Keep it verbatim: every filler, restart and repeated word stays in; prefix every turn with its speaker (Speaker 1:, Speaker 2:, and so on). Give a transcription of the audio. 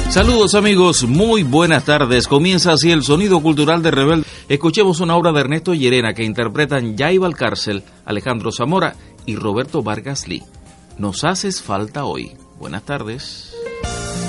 Speaker 1: Saludos amigos, muy buenas tardes. Comienza así el sonido cultural de Rebelde. Escuchemos una obra de Ernesto Llerena que interpretan Jay Valcárcel, Alejandro Zamora y Roberto Vargas Lee. Nos haces falta hoy. Buenas tardes.